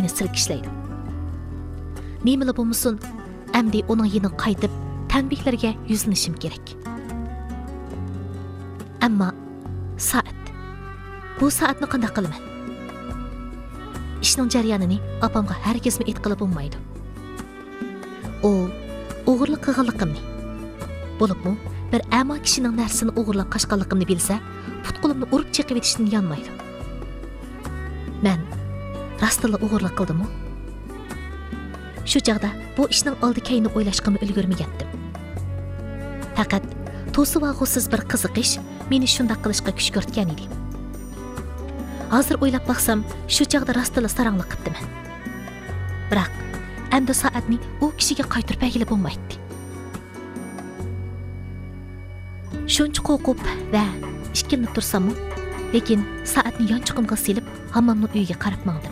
meni silkishlaydi. Nemili bo'lmasin, əmdi onun yeniga qaytib, tanbihlarga yuzlanishim kerak. Ammo soat. Bu soatni qanday qilaman? Ishning jarayonini opamga hargizmi aytqilib bo'lmaydi. O o'g'irlik qilganligimni, bo'libmi bir a'mo kishining narsasini o'g'irlab qochganligimni bilsa, putqulimni urib chiqib etishdan yonmaydi. Men rostila o'g'irlik qildimmi? Shu chaqda bu ishning oldi-keyini o'ylashqimni ulgurmagandim. Faqat to'sib og'usiz bir qiziqish meni shunday qilishga kuch ko'rtgan edi. Hozir o'ylab baxsam, shu chaqda rostila saranglik qildim. Biroq endi soatni u kishiga qaytirib bergili bo'lmaydi. Shuncha qo'rqib va ishkinib tursammi, lekin soatni yonchiqimga silib, hammamning uyiga qarab mangdim.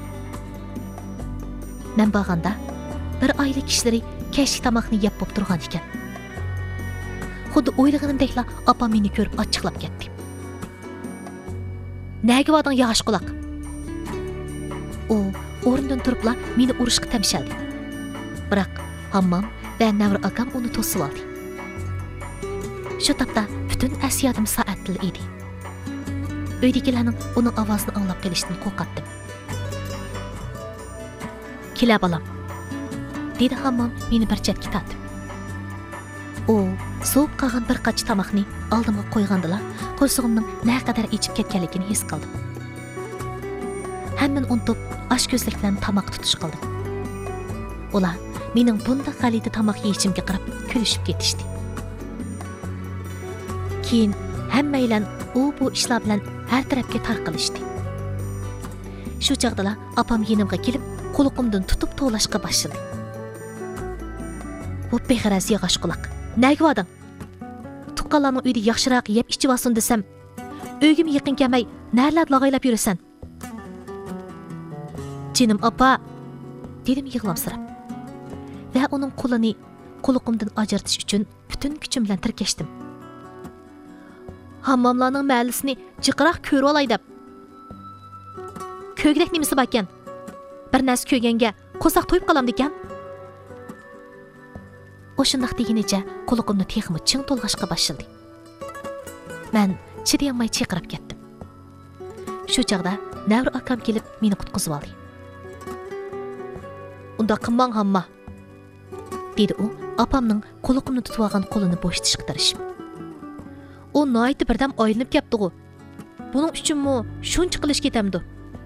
Men borganda bir oila kishilari kechki tomoqni yeb bo'lib turgan ekan. Xuddi o'ylaganimdekla opam meni ko'rib ochiqlab ketdi. Nega voding yog'och quloq? U o'rnidan turibla meni urishga tamshaldi. Biroq hammam va Navra akam uni to'sib oldi. Shu topda butun asiyadim soatli edi. Uydagilarning uning ovozini anglab kelishdan qo'rqatdim. Kela bolam, dedi hammam meni bir chetga tortib. U so'p qolgan bir qancha tomoqni oldimga qo'ygandilar, qo'rsog'imning naqadar ichib ketganligini his qildim. Hamman unutib, oshko'zlik bilan tomoq tutish qildim. Ular mening bunda g'alati tomoq yeyishimga qarab kulishib ketishdi. Keyin hammaylar u bu ishlar bilan har tarafga tarqalishdi. Shu chaqda opam yenimga kelib, qo'liqimdan tutib to'lashga boshladi. Bu beg'araz yog'och quloq. Nega voding? Tuqqanlarning uyda yaxshiroq yeb ichib olsin desam, uygim yaqin kelmay, narlar lag'aylab yurasan. Jinim opa, dedim yig'lamsirab. Va uning qo'lini qo'liqimdan ajratish uchun butun kuchim bilan tirkashdim. Hammamlarning mahallisini jiqroq ko'rib olay deb. Ko'grak nimasi bor ekan? Bir narsa ko'rganga qo'saq to'yib qolamdi ekan. O'shundaq degenicha qo'liqimni texmi ching to'lg'ashga boshladi. Men chidayolmay chaqirib ketdim. Shu chaqda Navra akam kelib meni qutqizib oldi. Unda qilmang hamma, dedi u opamning qo'liqimni tutib olgan qo'lini bo'shatishga tirishib. U noiti birdam oylinib ketdi-ku. Buning uchunmi shuncha qilish ketamdi?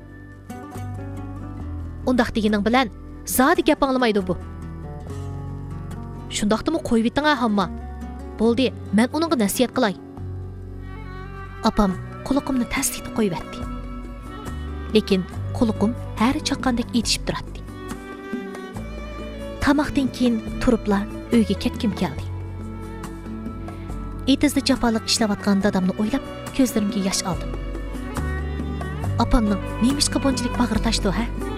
Undaq deganing bilan zodi gap anglamaydi bu. Shundaqdimi qo'yib eting hamma. Bo'ldi, men uningga nasihat qilay. Opam qo'liqimni tasdiqda qo'yib etdi. Lekin qo'liqim har chaqqandek etishib turadi. Tamoqdan keyin turibla uyga ketkim keldi. Etizda jafoliq ishlayotgan dadamni o'ylab, ko'zlarimga yosh oldim. Opamning nemishqa bunchalik bag'ri tashdi, ha?